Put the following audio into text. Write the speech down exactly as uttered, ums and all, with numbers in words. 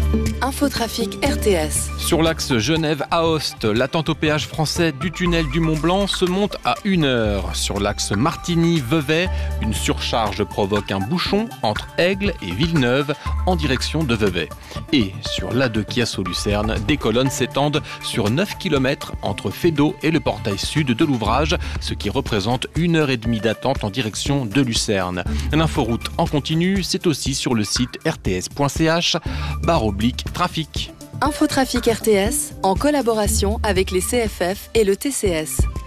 Infotrafic R T S. Sur l'axe Genève-Aoste, l'attente au péage français du tunnel du Mont-Blanc se monte à une heure. Sur l'axe Martigny-Vevey, une surcharge provoque un bouchon entre Aigle et Villeneuve en direction de Vevey. Et sur l'A deux Chiasso-Lucerne, des colonnes s'étendent sur neuf kilomètres entre Fédot et le portail sud de l'ouvrage, ce qui représente une heure et demie d'attente en direction de Lucerne. L'inforoute en continu, c'est aussi sur le site r t s point c h barre oblique trafic. Infotrafic R T S en collaboration avec les C F F et le T C S.